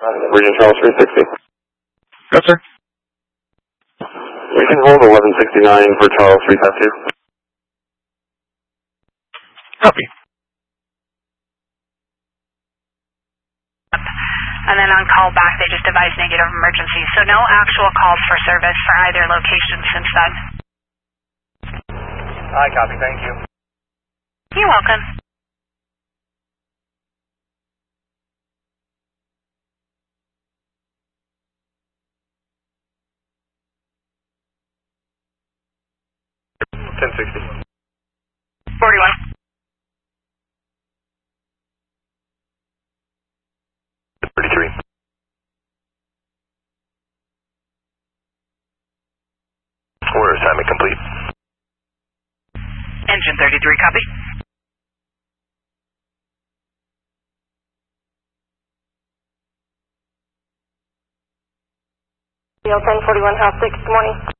Region Charles 360. Yes, sir. We can hold 1169 for Charles 352. Copy. And then on call back, they just advised negative emergency. So no actual calls for service for either location since then. I copy, thank you. You're welcome. $1060. 41. 33. Order assignment complete. Engine 33, copy. Deal 1041, House 6, good morning.